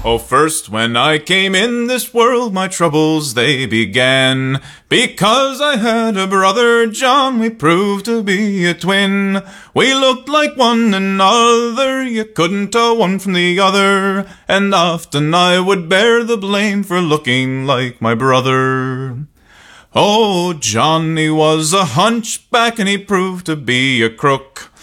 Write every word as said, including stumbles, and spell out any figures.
Oh, first when I came in this world, my troubles they began. Because I had a brother John, we proved to be a twin. We looked like one another, you couldn't tell one from the other. And often I would bear the blame for looking like my brother. Oh, Johnny was a hunchback and he proved to be a crook.